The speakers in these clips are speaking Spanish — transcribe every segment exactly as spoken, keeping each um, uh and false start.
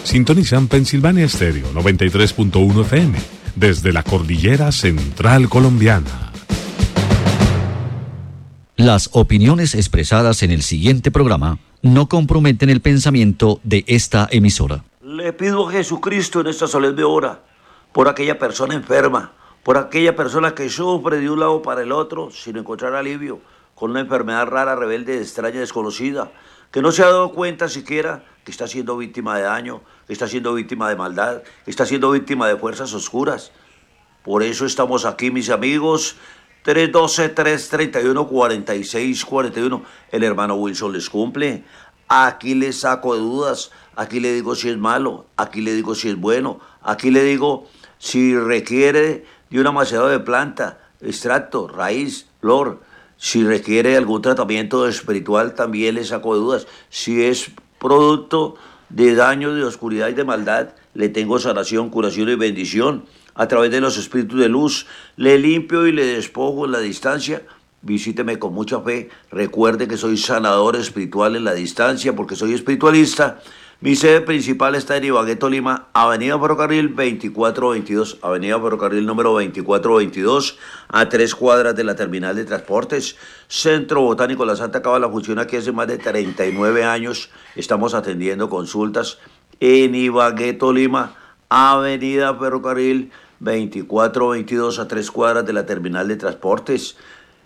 Sintonizan Pensilvania Estéreo noventa y tres punto uno F M desde la cordillera central colombiana. Las opiniones expresadas en el siguiente programa no comprometen el pensamiento de esta emisora. Le pido a Jesucristo en esta solemne hora por aquella persona enferma, por aquella persona que sufre de un lado para el otro sin encontrar alivio, con una enfermedad rara, rebelde, extraña, desconocida, que no se ha dado cuenta siquiera que está siendo víctima de daño, que está siendo víctima de maldad, que está siendo víctima de fuerzas oscuras. Por eso estamos aquí, mis amigos. tres uno dos, tres tres uno, cuatro seis cuatro uno. El hermano Wilson les cumple. Aquí le saco de dudas. Aquí le digo si es malo. Aquí le digo si es bueno. Aquí le digo si requiere de un amaciado de planta, extracto, raíz, flor. Si requiere algún tratamiento espiritual, también le saco de dudas. Si es producto de daño, de oscuridad y de maldad, le tengo sanación, curación y bendición. A través de los espíritus de luz, le limpio y le despojo en la distancia. Visíteme con mucha fe. Recuerde que soy sanador espiritual en la distancia porque soy espiritualista. Mi sede principal está en Ibagué, Tolima, Avenida Ferrocarril veinticuatro veintidós, Avenida Ferrocarril número veinticuatro veintidós, a tres cuadras de la terminal de transportes. Centro Botánico La Santa Cábala funciona aquí hace más de treinta y nueve años. Estamos atendiendo consultas en Ibagué, Tolima, Avenida Ferrocarril veinticuatro veintidós, a tres cuadras de la terminal de transportes.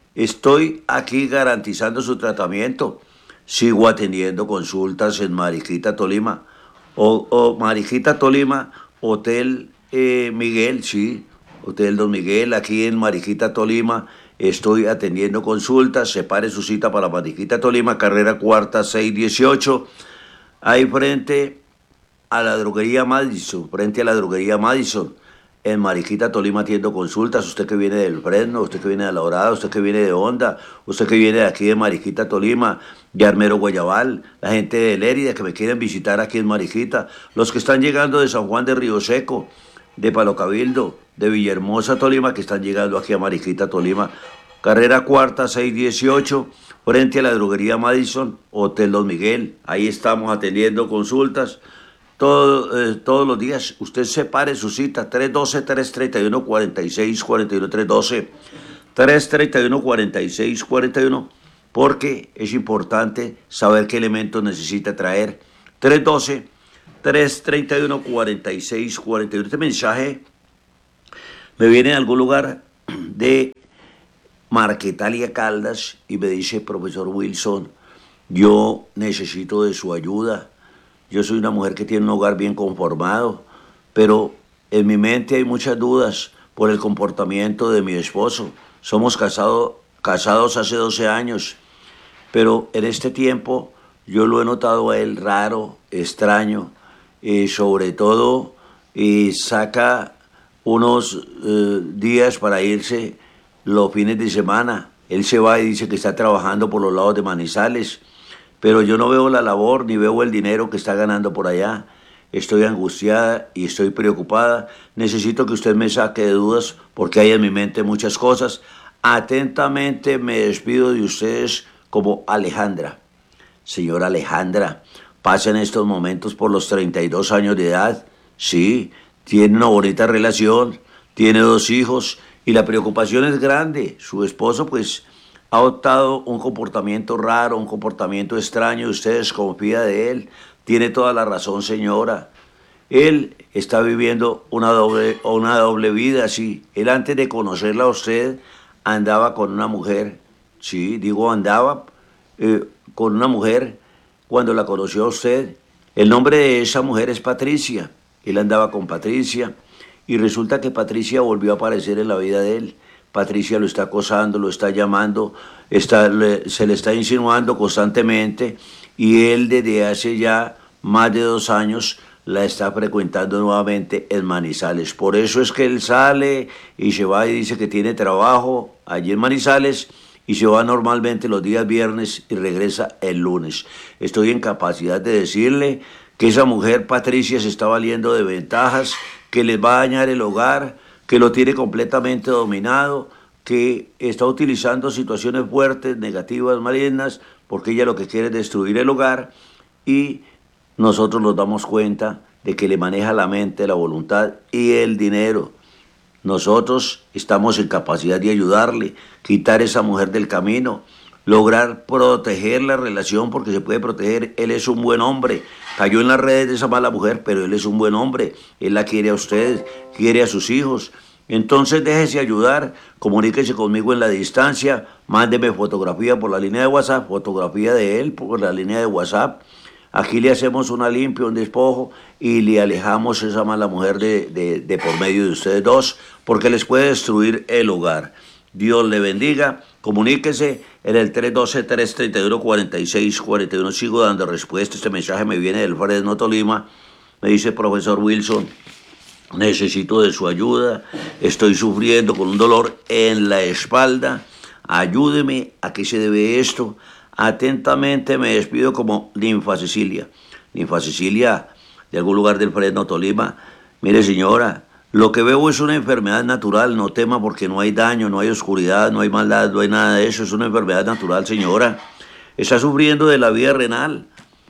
Estoy aquí garantizando su tratamiento. Sigo atendiendo consultas en Mariquita, Tolima. O, o Mariquita, Tolima, Hotel eh, Miguel, sí, Hotel Don Miguel, aquí en Mariquita, Tolima. Estoy atendiendo consultas. Separe su cita para Mariquita, Tolima, carrera cuarta, seiscientos dieciocho. Ahí frente a la droguería Madison, frente a la droguería Madison. En Mariquita, Tolima, atiendo consultas. Usted que viene del Fresno, usted que viene de La Dorada, usted que viene de Honda, usted que viene de aquí de Mariquita, Tolima, de Armero, Guayabal, la gente de Lérida que me quieren visitar aquí en Mariquita, los que están llegando de San Juan de Río Seco, de Palo Cabildo, de Villahermosa, Tolima, que están llegando aquí a Mariquita, Tolima, carrera cuarta, seiscientos dieciocho, frente a la droguería Madison, Hotel Don Miguel. Ahí estamos atendiendo consultas. Todo, eh, todos los días. Usted separe su cita. tres uno dos, tres tres uno, cuatro seis cuatro uno, tres uno dos, tres tres uno, cuatro seis cuatro uno, porque es importante saber qué elementos necesita traer. tres uno dos, tres tres uno, cuatro seis cuatro uno. Este mensaje me viene de algún lugar de Marquetalia, Caldas, y me dice: profesor Wilson, yo necesito de su ayuda. Yo soy una mujer que tiene un hogar bien conformado, pero en mi mente hay muchas dudas por el comportamiento de mi esposo. Somos casado, casados hace doce años, pero en este tiempo yo lo he notado a él raro, extraño, y sobre todo y saca unos eh, días para irse los fines de semana. Él se va y dice que está trabajando por los lados de Manizales, pero yo no veo la labor ni veo el dinero que está ganando por allá. Estoy angustiada y estoy preocupada. Necesito que usted me saque de dudas porque hay en mi mente muchas cosas. Atentamente me despido de ustedes como Alejandra. Señora Alejandra, pasa en estos momentos por los treinta y dos años de edad. Sí, tiene una bonita relación, tiene dos hijos y la preocupación es grande. Su esposo pues ha adoptado un comportamiento raro, un comportamiento extraño. Usted desconfía de él. Tiene toda la razón, señora. Él está viviendo una doble, una doble vida, sí. Él antes de conocerla a usted andaba con una mujer. Sí, digo andaba eh, con una mujer cuando la conoció a usted. El nombre de esa mujer es Patricia. Él andaba con Patricia y resulta que Patricia volvió a aparecer en la vida de él. Patricia lo está acosando, lo está llamando, está, le, se le está insinuando constantemente y él desde hace ya más de dos años la está frecuentando nuevamente en Manizales. Por eso es que él sale y se va y dice que tiene trabajo allí en Manizales y se va normalmente los días viernes y regresa el lunes. Estoy en capacidad de decirle que esa mujer Patricia se está valiendo de ventajas, que les va a dañar el hogar, que lo tiene completamente dominado, que está utilizando situaciones fuertes, negativas, malignas, porque ella lo que quiere es destruir el hogar y nosotros nos damos cuenta de que le maneja la mente, la voluntad y el dinero. Nosotros estamos en capacidad de ayudarle, quitar esa mujer del camino, lograr proteger la relación, porque se puede proteger. Él es un buen hombre, cayó en las redes de esa mala mujer, pero él es un buen hombre, él la quiere a ustedes, quiere a sus hijos. Entonces déjese ayudar, comuníquese conmigo en la distancia, mándeme fotografía por la línea de WhatsApp, fotografía de él por la línea de WhatsApp. Aquí le hacemos una limpia, un despojo y le alejamos a esa mala mujer de, de, de por medio de ustedes dos, porque les puede destruir el hogar. Dios le bendiga, comuníquese en el tres uno dos, tres tres uno, cuatro seis cuatro uno. Sigo dando respuesta, este mensaje me viene del Fresno, Tolima. Me dice: profesor Wilson, necesito de su ayuda, estoy sufriendo con un dolor en la espalda, ayúdeme, ¿a qué se debe esto? Atentamente me despido como Ninfa Cecilia. Ninfa Cecilia, de algún lugar del Fresno, Tolima. Mire, señora, lo que veo es una enfermedad natural, no tema, porque no hay daño, no hay oscuridad, no hay maldad, no hay nada de eso, es una enfermedad natural, señora. Está sufriendo de la vía renal.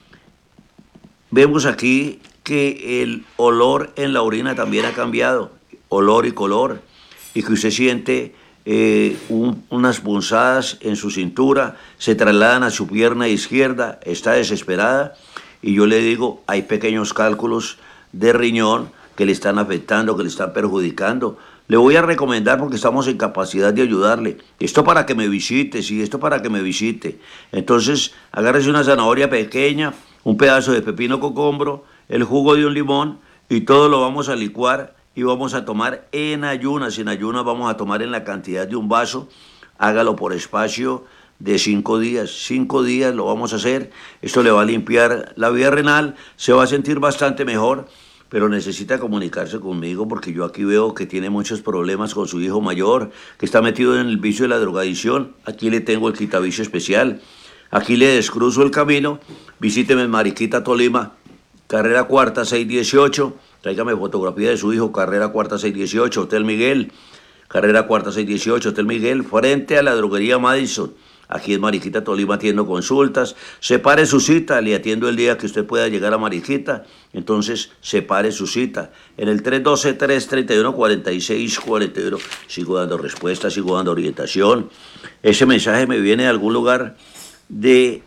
Vemos aquí que el olor en la orina también ha cambiado, olor y color, y que usted siente eh, un, unas punzadas en su cintura, se trasladan a su pierna izquierda, está desesperada, y yo le digo, hay pequeños cálculos de riñón que le están afectando, que le están perjudicando. Le voy a recomendar, porque estamos en capacidad de ayudarle. Esto para que me visite, sí, esto para que me visite. Entonces, agárrese una zanahoria pequeña, un pedazo de pepino cocombro, el jugo de un limón, y todo lo vamos a licuar y vamos a tomar en ayunas. En ayunas vamos a tomar en la cantidad de un vaso. Hágalo por espacio de cinco días. Cinco días lo vamos a hacer. Esto le va a limpiar la vía renal, se va a sentir bastante mejor. Pero necesita comunicarse conmigo, porque yo aquí veo que tiene muchos problemas con su hijo mayor, que está metido en el vicio de la drogadicción. Aquí le tengo el quitavicio especial. Aquí le descruzo el camino. Visíteme en Mariquita, Tolima, carrera cuarta, seiscientos dieciocho. Tráigame fotografía de su hijo, carrera cuarta, seiscientos dieciocho, Hotel Miguel. Carrera cuarta, seiscientos dieciocho, Hotel Miguel, frente a la droguería Madison. Aquí en Mariquita, Tolima, atiendo consultas. Separe su cita, le atiendo el día que usted pueda llegar a Mariquita. Entonces, separe su cita. En el tres uno dos, tres tres uno, cuatro seis cuatro uno. Sigo dando respuestas, sigo dando orientación. Ese mensaje me viene de algún lugar de,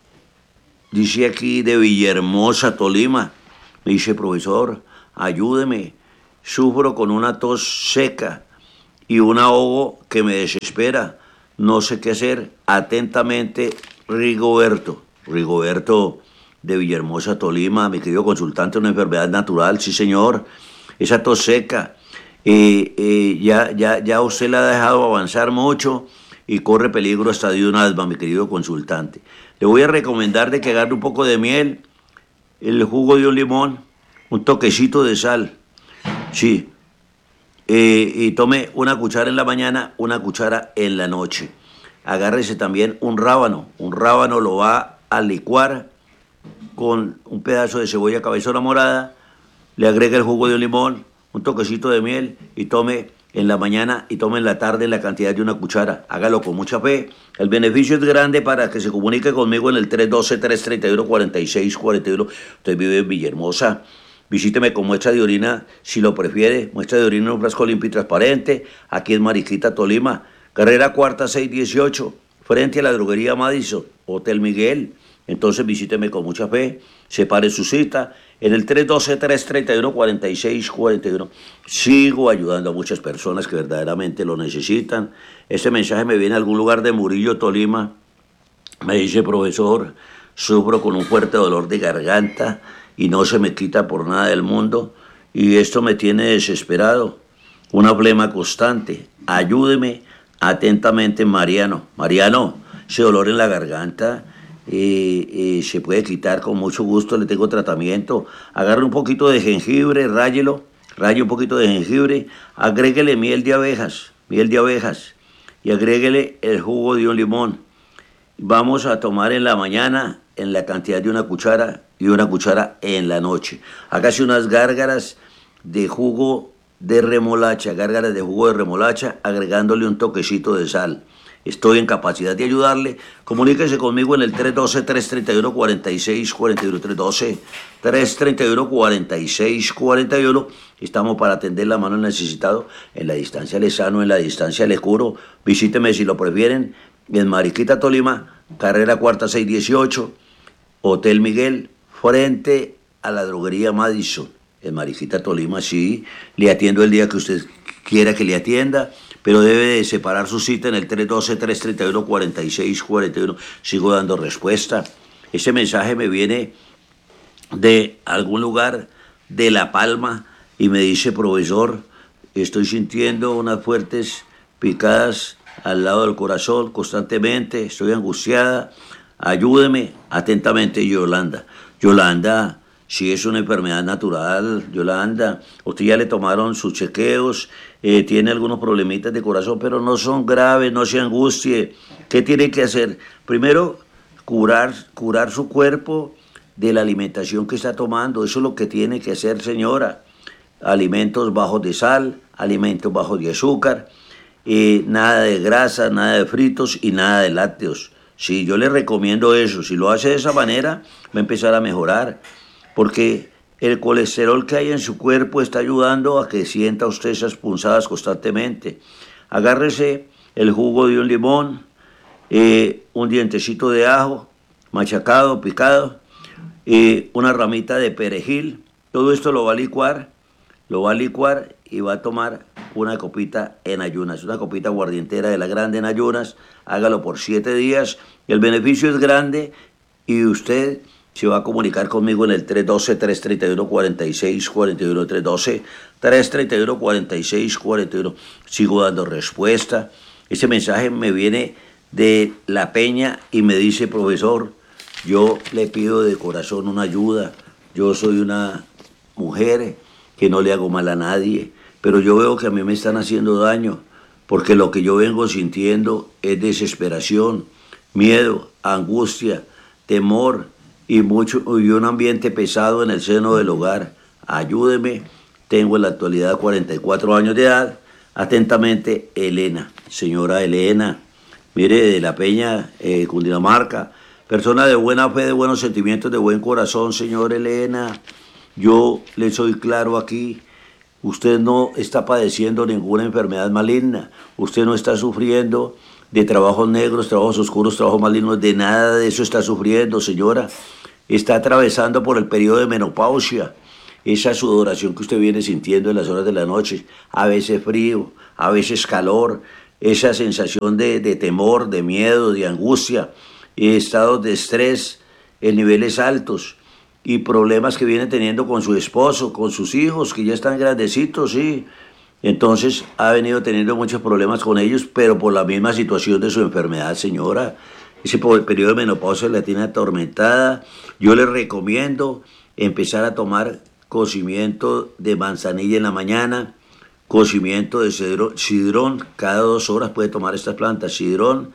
dice aquí, de Villahermosa, Tolima. Me dice: profesor, ayúdeme. Sufro con una tos seca y un ahogo que me desespera. No sé qué hacer. Atentamente, Rigoberto. Rigoberto de Villahermosa, Tolima, mi querido consultante, una enfermedad natural, sí señor. Esa tos seca, eh, eh, ya, ya, ya usted la ha dejado avanzar mucho y corre peligro hasta de un asma, mi querido consultante. Le voy a recomendar de que agarre un poco de miel, el jugo de un limón, un toquecito de sal, sí. Eh, y tome una cuchara en la mañana, una cuchara en la noche. Agárrese también un rábano. Un rábano lo va a licuar con un pedazo de cebolla cabezona morada, le agrega el jugo de un limón, un toquecito de miel y tome en la mañana y tome en la tarde la cantidad de una cuchara. Hágalo con mucha fe. El beneficio es grande. Para que se comunique conmigo en el tres uno dos, tres tres uno, cuatro seis cuatro uno. Usted vive en Villahermosa. Visíteme con muestra de orina, si lo prefiere, muestra de orina en un frasco limpio y transparente, aquí en Mariquita, Tolima, carrera cuarta, seiscientos dieciocho, frente a la droguería Madison, Hotel Miguel. Entonces visíteme con mucha fe, separe su cita en el tres uno dos, tres tres uno, cuatro seis cuatro uno. Sigo ayudando a muchas personas que verdaderamente lo necesitan. Este mensaje me viene de algún lugar de Murillo, Tolima. Me dice: profesor, sufro con un fuerte dolor de garganta y no se me quita por nada del mundo, y esto me tiene desesperado, una flema constante. Ayúdeme. Atentamente, Mariano. Mariano, ese dolor en la garganta eh, eh, se puede quitar con mucho gusto, le tengo tratamiento. Agarre un poquito de jengibre, ráyelo, raye un poquito de jengibre, agréguele miel de abejas, miel de abejas, y agréguele el jugo de un limón. Vamos a tomar en la mañana en la cantidad de una cuchara y una cuchara en la noche. Hágase unas gárgaras de jugo de remolacha, gárgaras de jugo de remolacha, agregándole un toquecito de sal. Estoy en capacidad de ayudarle. Comuníquese conmigo en el tres uno dos, tres tres uno, cuatro seis cuatro uno, tres uno dos, tres tres uno, cuatro seis cuatro uno. Estamos para atender la mano al necesitado. En la distancia le sano, en la distancia le curo. Visíteme si lo prefieren en Mariquita, Tolima, carrera cuarta seiscientos dieciocho, Hotel Miguel, frente a la droguería Madison. En Mariquita, Tolima, sí. Le atiendo el día que usted quiera que le atienda, pero debe de separar su cita en el tres uno dos, tres tres uno, cuatro seis cuatro uno. Sigo dando respuesta. Ese mensaje me viene de algún lugar de La Palma y me dice: profesor, estoy sintiendo unas fuertes picadas al lado del corazón constantemente, estoy angustiada, ayúdeme. Atentamente, Yolanda. Yolanda, si es una enfermedad natural, Yolanda, usted ya le tomaron sus chequeos, eh, tiene algunos problemitas de corazón, pero no son graves, no se angustie. ¿Qué tiene que hacer? Primero, curar, curar su cuerpo de la alimentación que está tomando. Eso es lo que tiene que hacer, señora. Alimentos bajos de sal, alimentos bajos de azúcar, eh, nada de grasa, nada de fritos y nada de lácteos. Sí, yo le recomiendo eso. Si lo hace de esa manera, va a empezar a mejorar, porque el colesterol que hay en su cuerpo está ayudando a que sienta usted esas punzadas constantemente. Agárrese el jugo de un limón, eh, un dientecito de ajo, machacado, picado, eh, una ramita de perejil. Todo esto lo va a licuar, lo va a licuar y va a tomar una copita en ayunas, una copita aguardientera de la grande en ayunas. Hágalo por siete días. El beneficio es grande y usted se va a comunicar conmigo en el tres uno dos, tres tres uno, cuatro seis cuatro uno, tres uno dos, tres tres uno, cuatro seis cuatro uno. Sigo dando respuesta. Ese mensaje me viene de La Peña y me dice: profesor, yo le pido de corazón una ayuda. Yo soy una mujer que no le hago mal a nadie, pero yo veo que a mí me están haciendo daño, porque lo que yo vengo sintiendo es desesperación, miedo, angustia, temor y, mucho, y un ambiente pesado en el seno del hogar. Ayúdeme. Tengo en la actualidad cuarenta y cuatro años de edad. Atentamente, Elena. Señora Elena, mire, de La Peña, eh, Cundinamarca, persona de buena fe, de buenos sentimientos, de buen corazón. Señora Elena, yo le soy claro aquí. Usted no está padeciendo ninguna enfermedad maligna. Usted no está sufriendo de trabajos negros, trabajos oscuros, trabajos malignos. De nada de eso está sufriendo, señora. Está atravesando por el periodo de menopausia. Esa sudoración que usted viene sintiendo en las horas de la noche. A veces frío, a veces calor. Esa sensación de, de temor, de miedo, de angustia. Estados de estrés en niveles altos. Y problemas que viene teniendo con su esposo, con sus hijos, que ya están grandecitos, sí. Entonces ha venido teniendo muchos problemas con ellos, pero por la misma situación de su enfermedad, señora. Ese periodo de menopausia la tiene atormentada. Yo le recomiendo empezar a tomar cocimiento de manzanilla en la mañana, cocimiento de cedro, sidrón, cada dos horas puede tomar estas plantas, sidrón,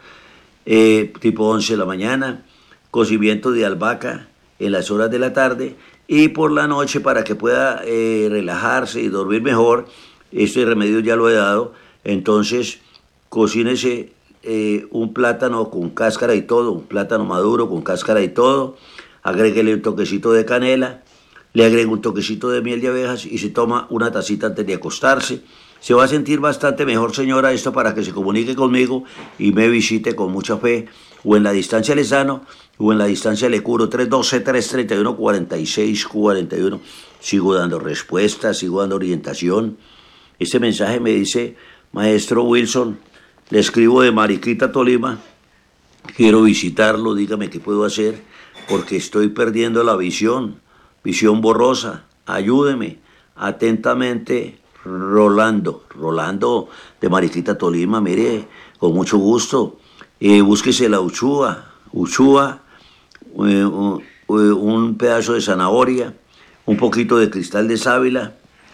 eh, tipo once de la mañana, cocimiento de albahaca en las horas de la tarde, y por la noche, para que pueda eh, relajarse y dormir mejor. Este remedio ya lo he dado. Entonces cocínese eh, un plátano con cáscara y todo, un plátano maduro con cáscara y todo, agréguele un toquecito de canela, le agrega un toquecito de miel de abejas y se toma una tacita antes de acostarse. Se va a sentir bastante mejor, señora. Esto para que se comunique conmigo y me visite con mucha fe, o en la distancia le sano, o en la distancia le curo. Tres uno dos, tres tres uno, cuatro seis cuatro uno. Sigo dando respuestas, sigo dando orientación. Este mensaje me dice: maestro Wilson, le escribo de Mariquita, Tolima, quiero visitarlo, dígame qué puedo hacer, porque estoy perdiendo la visión, visión borrosa, ayúdeme. Atentamente, Rolando, Rolando de Mariquita, Tolima. Mire, con mucho gusto, eh, búsquese la uchúa, uchúa, eh, un, un pedazo de zanahoria, un poquito de cristal de sábila,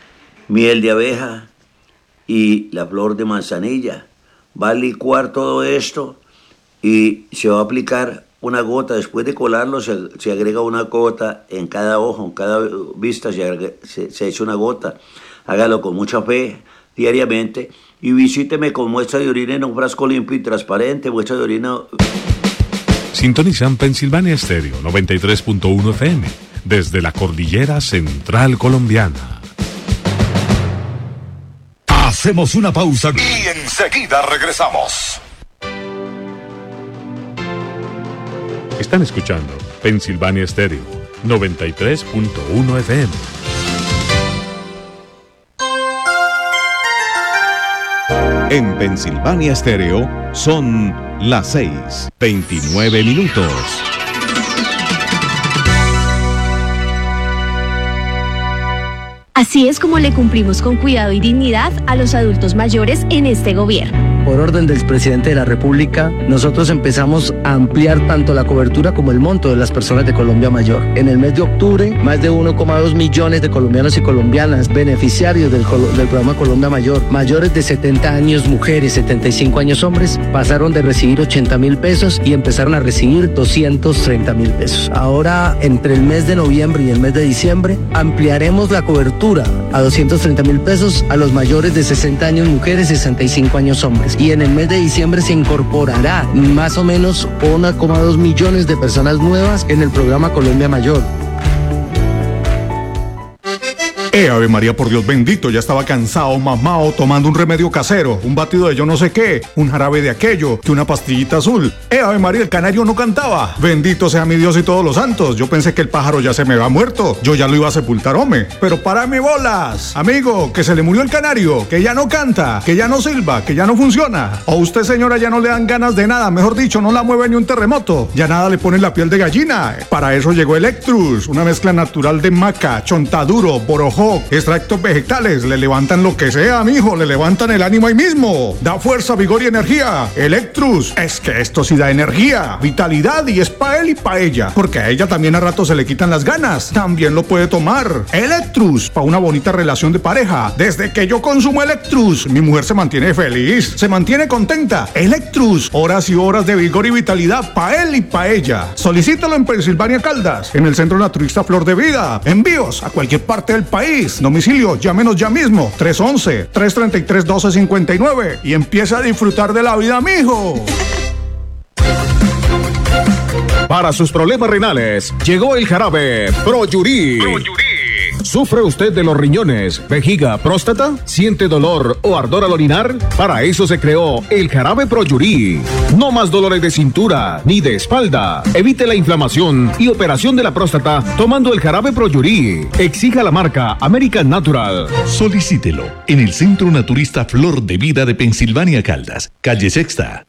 miel de abeja y la flor de manzanilla. Va a licuar todo esto y se va a aplicar una gota. Después de colarlo, se, se agrega una gota en cada ojo, en cada vista se, agrega, se, se echa una gota. Hágalo con mucha fe diariamente y visíteme con muestra de orina en un frasco limpio y transparente, muestra de orina... Sintonizan Pensilvania Estéreo noventa y tres punto uno F M desde la cordillera central colombiana. Hacemos una pausa y enseguida regresamos. Están escuchando Pensilvania Estéreo noventa y tres punto uno F M. En Pensilvania Estéreo son las seis, veintinueve minutos. Así es como le cumplimos con cuidado y dignidad a los adultos mayores en este gobierno. Por orden del presidente de la República, nosotros empezamos a ampliar tanto la cobertura como el monto de las personas de Colombia Mayor. En el mes de octubre, más de uno coma dos millones de colombianos y colombianas beneficiarios del, del programa Colombia Mayor, mayores de setenta años mujeres, setenta y cinco años hombres, pasaron de recibir ochenta mil pesos y empezaron a recibir doscientos treinta mil pesos. Ahora, entre el mes de noviembre y el mes de diciembre, ampliaremos la cobertura a doscientos treinta mil pesos a los mayores de sesenta años mujeres, sesenta y cinco años hombres. Y en el mes de diciembre se incorporará más o menos uno coma dos millones de personas nuevas en el programa Colombia Mayor. Eh, Ave María, por Dios bendito, ya estaba cansado, mamao, tomando un remedio casero, un batido de yo no sé qué, un jarabe de aquello, que una pastillita azul. Eh, Ave María, el canario no cantaba. Bendito sea mi Dios y todos los santos. Yo pensé que el pájaro ya se me había muerto. Yo ya lo iba a sepultar, hombre. Pero párame bolas. Amigo, que se le murió el canario, que ya no canta, que ya no silba, que ya no funciona. O usted, señora, ya no le dan ganas de nada. Mejor dicho, no la mueve ni un terremoto. Ya nada le pone la piel de gallina. Para eso llegó Electrus, una mezcla natural de maca, chontaduro, borojó, extractos vegetales, le levantan lo que sea, mijo, le levantan el ánimo ahí mismo. Da fuerza, vigor y energía. Electrus, es que esto sí da energía, vitalidad y es pa' él y pa' ella, porque a ella también a rato se le quitan las ganas. También lo puede tomar. Electrus, pa' una bonita relación de pareja. Desde que yo consumo Electrus, mi mujer se mantiene feliz, se mantiene contenta. Electrus, horas y horas de vigor y vitalidad pa' él y pa' ella. Solicítalo en Pensilvania Caldas, en el Centro Naturista Flor de Vida. Envíos a cualquier parte del país. Domicilio, llámenos ya mismo, tres once, tres treinta y tres, doce cincuenta y nueve y empieza a disfrutar de la vida, mijo. Para sus problemas renales, llegó el jarabe Proyurí. ¿Sufre usted de los riñones, vejiga, próstata? ¿Siente dolor o ardor al orinar? Para eso se creó el jarabe Proyurí. No más dolores de cintura ni de espalda. Evite la inflamación y operación de la próstata tomando el jarabe Proyurí. Exija la marca American Natural. Solicítelo en el Centro Naturista Flor de Vida de Pensilvania Caldas, calle Sexta,